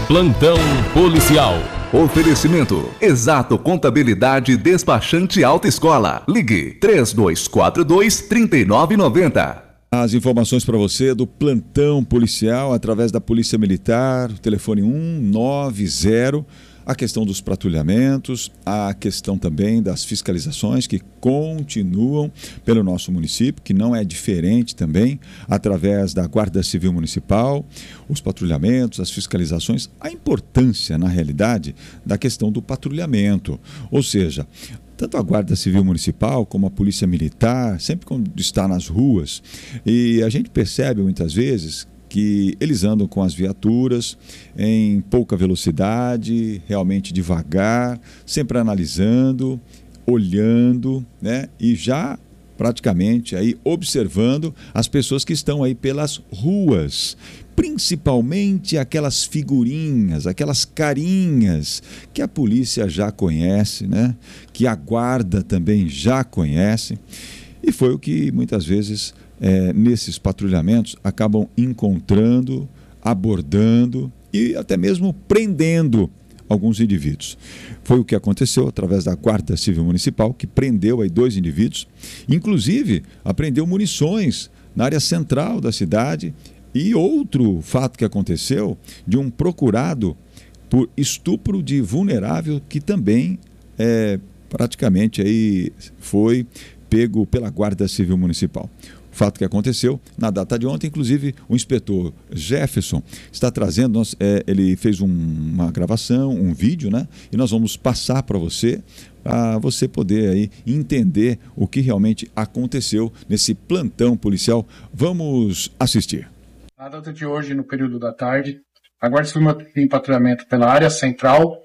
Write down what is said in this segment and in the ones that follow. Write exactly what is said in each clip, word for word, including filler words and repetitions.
Plantão policial. Oferecimento: Exato Contabilidade e Despachante Autoescola. Ligue três dois quatro dois, três nove nove zero. As informações para você do plantão policial através da Polícia Militar, telefone um nove zero, a questão dos patrulhamentos, a questão também das fiscalizações que continuam pelo nosso município, que não é diferente também, através da Guarda Civil Municipal, os patrulhamentos, as fiscalizações, a importância, na realidade, da questão do patrulhamento, ou seja, tanto a Guarda Civil Municipal como a Polícia Militar, sempre quando está nas ruas, e a gente percebe muitas vezes que eles andam com as viaturas em pouca velocidade, realmente devagar, sempre analisando, olhando, né? E já praticamente aí observando as pessoas que estão aí pelas ruas, principalmente aquelas figurinhas, aquelas carinhas que a polícia já conhece, né? Que a guarda também já conhece, e foi o que muitas vezes É, nesses patrulhamentos acabam encontrando, abordando e até mesmo prendendo alguns indivíduos. Foi o que aconteceu através da Guarda Civil Municipal, que prendeu aí dois indivíduos, inclusive apreendeu munições na área central da cidade. E outro fato que aconteceu, de um procurado por estupro de vulnerável, que também é, praticamente aí foi pego pela Guarda Civil Municipal. Fato que aconteceu na data de ontem, inclusive o inspetor Jefferson está trazendo, nós, é, ele fez um, uma gravação, um vídeo, né? E nós vamos passar para você, para você poder aí entender o que realmente aconteceu nesse plantão policial. Vamos assistir. Na data de hoje, no período da tarde, a Guarda Civil em patrulhamento pela área central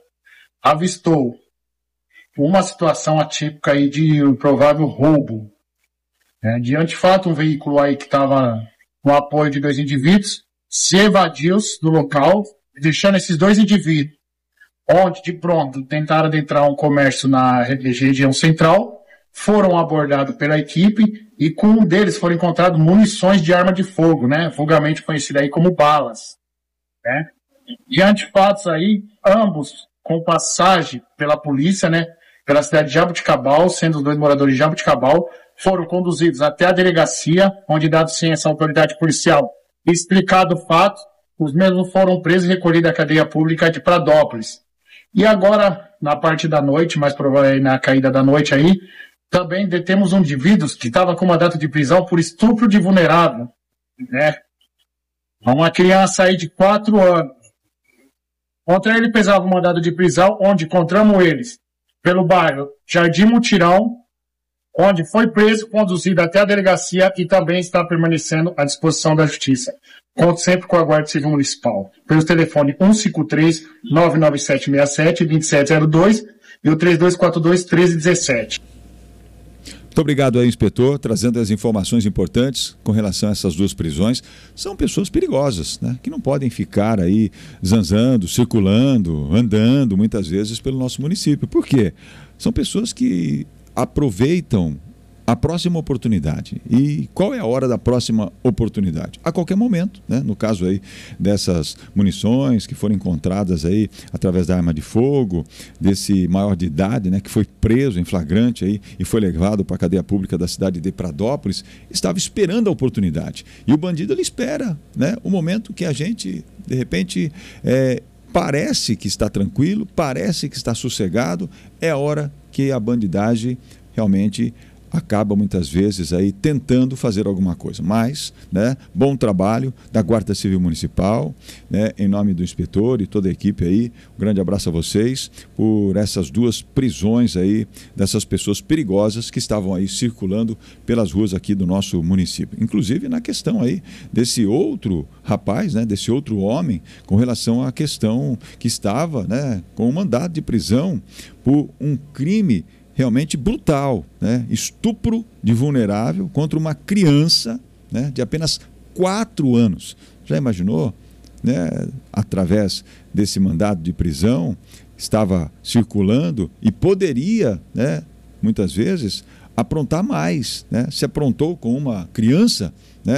avistou uma situação atípica aí de um provável roubo. É, diante de fato, um veículo aí que estava com apoio de dois indivíduos se evadiu do local, deixando esses dois indivíduos, onde de pronto tentaram adentrar um comércio na região central, foram abordados pela equipe e com um deles foram encontradas munições de arma de fogo, né, vulgarmente conhecida aí como balas. Né? Diante de fatos aí, ambos com passagem pela polícia, né, pela cidade de Jaboticabal, sendo os dois moradores de Jaboticabal, foram conduzidos até a delegacia, onde, dado ciência à autoridade policial, explicado o fato, os mesmos foram presos e recolhidos à cadeia pública de Pradópolis. E agora, na parte da noite, mais provavelmente na caída da noite aí, também detemos um indivíduo que estava com mandado de prisão por estupro de vulnerável, né? Uma criança aí de quatro anos. Contra ele pesava um mandado de prisão, onde encontramos eles pelo bairro Jardim Mutirão, onde foi preso, conduzido até a delegacia e também está permanecendo à disposição da Justiça. Conto sempre com a Guarda Civil Municipal. Pelo telefone um cinco três, nove nove sete seis sete, dois sete zero dois e o três dois quatro dois, um três um sete. Muito obrigado aí, inspetor, trazendo as informações importantes com relação a essas duas prisões. São pessoas perigosas, né? Que não podem ficar aí zanzando, circulando, andando muitas vezes pelo nosso município. Por quê? São pessoas que aproveitam a próxima oportunidade. E qual é a hora da próxima oportunidade? A qualquer momento, né? No caso aí dessas munições que foram encontradas aí através da arma de fogo, desse maior de idade, né, que foi preso em flagrante aí e foi levado para a cadeia pública da cidade de Pradópolis, estava esperando a oportunidade. E o bandido, ele espera, né, o momento que a gente, de repente, é, parece que está tranquilo, parece que está sossegado, é a hora que a bandidagem realmente acaba muitas vezes aí tentando fazer alguma coisa. Mas, né, bom trabalho da Guarda Civil Municipal, né, em nome do inspetor e toda a equipe aí, um grande abraço a vocês por essas duas prisões aí, dessas pessoas perigosas que estavam aí circulando pelas ruas aqui do nosso município. Inclusive na questão aí desse outro rapaz, né, desse outro homem, com relação à questão que estava, né, com um mandado de prisão por um crime realmente brutal, né? Estupro de vulnerável contra uma criança, né, de apenas quatro anos. Já imaginou, né, através desse mandado de prisão, estava circulando e poderia, né, muitas vezes, aprontar mais, né? Se aprontou com uma criança, né,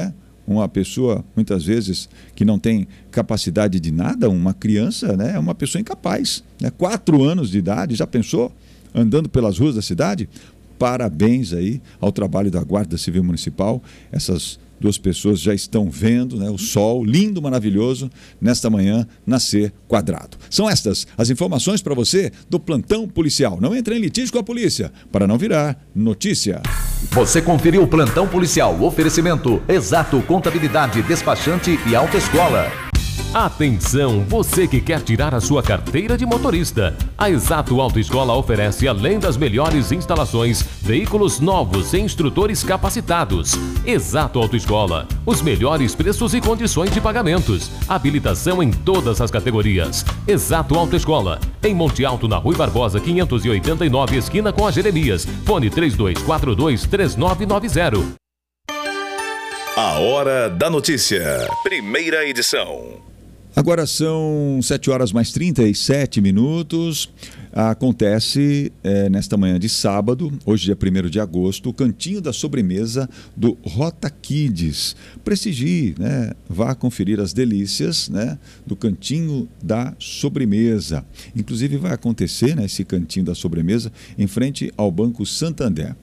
uma pessoa, muitas vezes, que não tem capacidade de nada, uma criança, né, é uma pessoa incapaz, né? Quatro anos de idade, já pensou? Andando pelas ruas da cidade? Parabéns aí ao trabalho da Guarda Civil Municipal. Essas duas pessoas já estão vendo, né, o sol lindo, maravilhoso, nesta manhã nascer quadrado. São estas as informações para você do Plantão Policial. Não entre em litígio com a polícia, para não virar notícia. Você conferiu o Plantão Policial. Oferecimento Exato Contabilidade, Despachante e Autoescola. Atenção, você que quer tirar a sua carteira de motorista. A Exato Autoescola oferece, além das melhores instalações, veículos novos e instrutores capacitados. Exato Autoescola, os melhores preços e condições de pagamentos. Habilitação em todas as categorias. Exato Autoescola, em Monte Alto, na Rui Barbosa, quinhentos e oitenta e nove, esquina com a Jeremias. Fone três dois quatro dois, três nove nove zero. A Hora da Notícia, primeira edição. Agora são sete horas mais trinta e sete minutos. Acontece é, nesta manhã de sábado, hoje dia primeiro de agosto, o Cantinho da Sobremesa do Rota Kids. Prestigie, né? Vá conferir as delícias, né, do Cantinho da Sobremesa. Inclusive vai acontecer, né, esse Cantinho da Sobremesa em frente ao Banco Santander.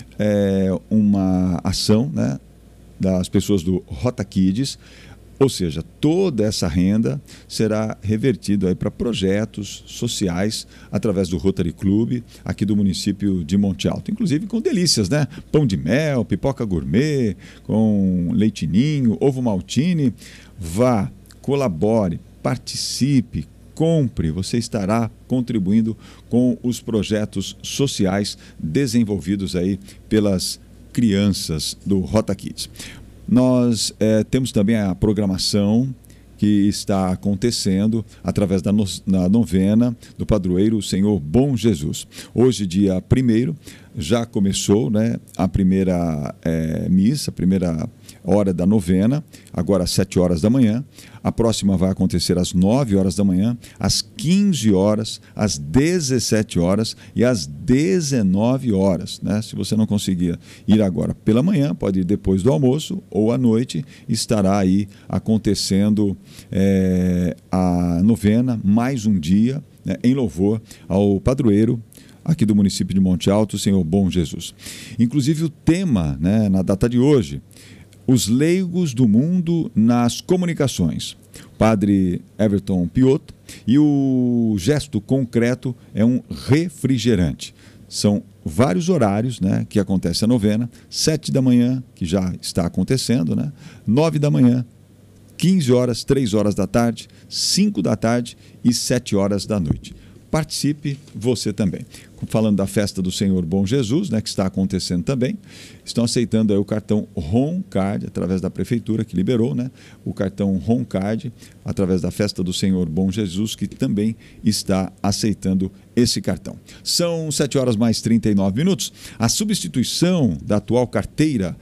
É uma ação, né, das pessoas do Rota Kids. Ou seja, toda essa renda será revertida para projetos sociais através do Rotary Club aqui do município de Monte Alto. Inclusive com delícias, né? Pão de mel, pipoca gourmet, com leitinho, ovo maltine. Vá, colabore, participe, compre. Você estará contribuindo com os projetos sociais desenvolvidos aí pelas crianças do Rota Kids. Nós é, temos também a programação que está acontecendo através da, no, da novena do padroeiro Senhor Bom Jesus. Hoje, dia primeiro, já começou, né, a primeira é, missa, a primeira hora da novena, agora às sete horas da manhã. A próxima vai acontecer às nove horas da manhã, às quinze horas, às dezessete horas e às dezenove horas. Né? Se você não conseguir ir agora pela manhã, pode ir depois do almoço ou à noite, estará aí acontecendo é, a novena, mais um dia, né, em louvor ao padroeiro aqui do município de Monte Alto, Senhor Bom Jesus. Inclusive o tema, né, na data de hoje, os leigos do mundo nas comunicações. Padre Everton Piotto, e o gesto concreto é um refrigerante. São vários horários, né, que acontece a novena, sete da manhã, que já está acontecendo, né, nove da manhã, quinze horas, três horas da tarde, cinco da tarde e sete horas da noite. Participe você também. Falando da festa do Senhor Bom Jesus, né, que está acontecendo também, estão aceitando aí o cartão Roncard, através da prefeitura que liberou, né, o cartão Roncard, através da festa do Senhor Bom Jesus, que também está aceitando esse cartão. São sete horas mais trinta e nove minutos. A substituição da atual carteira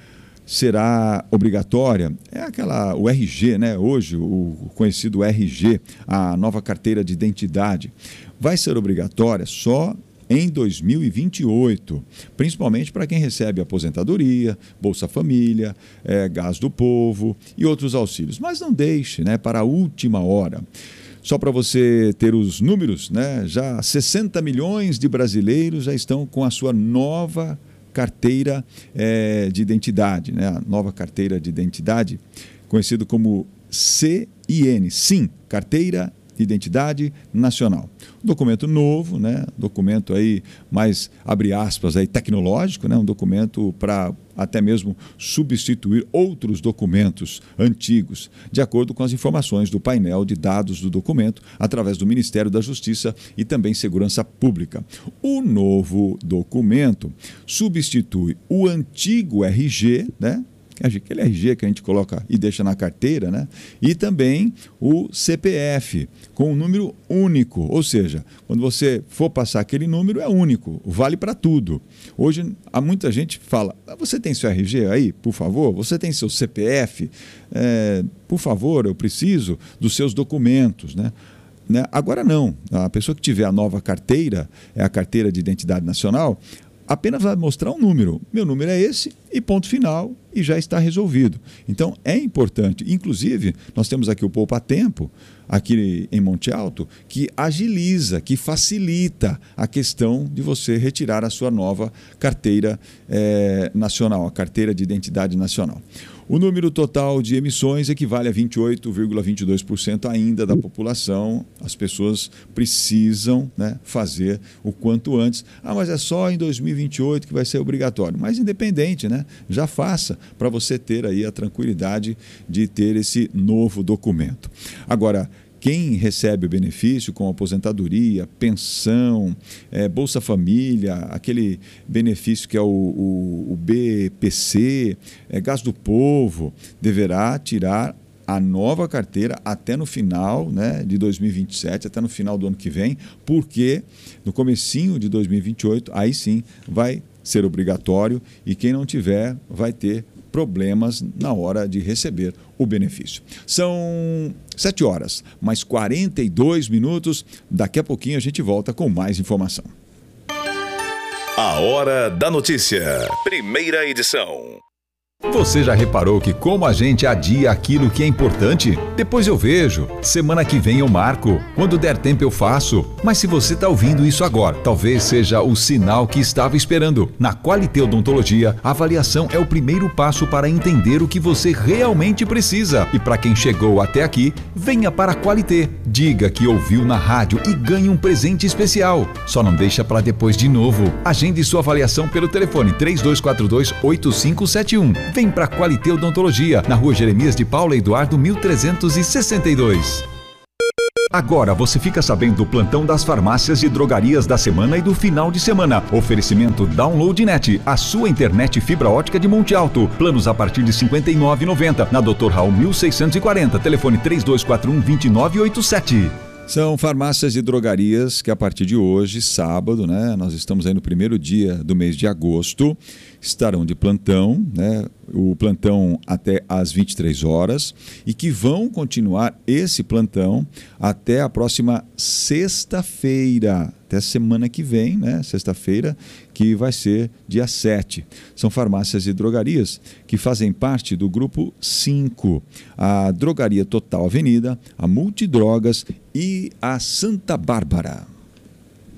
será obrigatória, é aquela, o R G, né? Hoje o conhecido R G, a nova carteira de identidade, vai ser obrigatória só em dois mil e vinte e oito, principalmente para quem recebe aposentadoria, Bolsa Família, é, Gás do Povo e outros auxílios. Mas não deixe, né, para a última hora. Só para você ter os números, né, já sessenta milhões de brasileiros já estão com a sua nova carteira é, de identidade, né? A nova carteira de identidade, conhecido como C I N, SIM, Carteira de Identidade Nacional. Documento novo, né? Documento aí mais, abre aspas, aí, tecnológico, né? Um documento para até mesmo substituir outros documentos antigos, de acordo com as informações do painel de dados do documento, através do Ministério da Justiça e também Segurança Pública. O novo documento substitui o antigo R G, né? Aquele R G que a gente coloca e deixa na carteira, né? E também o C P F, com um número único, ou seja, quando você for passar aquele número é único, vale para tudo. Hoje, há muita gente que fala, você tem seu R G aí, por favor? Você tem seu C P F? É, por favor, eu preciso dos seus documentos, né? Né? Agora não, a pessoa que tiver a nova carteira, é a carteira de identidade nacional, apenas vai mostrar um número. Meu número é esse e ponto final, e já está resolvido. Então é importante. Inclusive, nós temos aqui o Poupa Tempo, aqui em Monte Alto, que agiliza, que facilita a questão de você retirar a sua nova carteira eh, nacional, a carteira de identidade nacional. O número total de emissões equivale a vinte e oito vírgula vinte e dois por cento ainda da população. As pessoas precisam, né, fazer o quanto antes. Ah, mas é só em dois mil e vinte e oito que vai ser obrigatório. Mas independente, né, já faça para você ter aí a tranquilidade de ter esse novo documento. Agora, quem recebe o benefício com aposentadoria, pensão, é, Bolsa Família, aquele benefício que é o, o, o B P C, é, Gás do Povo, deverá tirar a nova carteira até no final, né, de dois mil e vinte e sete, até no final do ano que vem, porque no comecinho de dois mil e vinte e oito, aí sim vai ser obrigatório e quem não tiver vai ter problemas na hora de receber o benefício. São sete horas, mais quarenta e dois minutos. Daqui a pouquinho a gente volta com mais informação. A Hora da Notícia. Primeira edição. Você já reparou que como a gente adia aquilo que é importante? Depois eu vejo, semana que vem eu marco, quando der tempo eu faço. Mas se você está ouvindo isso agora, talvez seja o sinal que estava esperando. Na Qualité Odontologia, a avaliação é o primeiro passo para entender o que você realmente precisa. E para quem chegou até aqui, venha para a Qualité. Diga que ouviu na rádio e ganhe um presente especial. Só não deixa para depois de novo. Agende sua avaliação pelo telefone três dois quatro dois, oito cinco sete um. Vem para a Qualité Odontologia, na rua Jeremias de Paula Eduardo, mil trezentos e sessenta e dois. Agora você fica sabendo do plantão das farmácias e drogarias da semana e do final de semana. Oferecimento DownloadNet, a sua internet fibra ótica de Monte Alto. Planos a partir de cinquenta e nove reais e noventa centavos. Na doutor Raul mil seiscentos e quarenta. Telefone três dois quatro um, dois nove oito sete. São farmácias e drogarias que a partir de hoje, sábado, né, nós estamos aí no primeiro dia do mês de agosto, estarão de plantão, né, o plantão até às vinte e três horas, e que vão continuar esse plantão até a próxima sexta-feira, até semana que vem, né, sexta-feira, que vai ser dia sete. São farmácias e drogarias que fazem parte do grupo cinco, a Drogaria Total Avenida, a Multidrogas e a Santa Bárbara.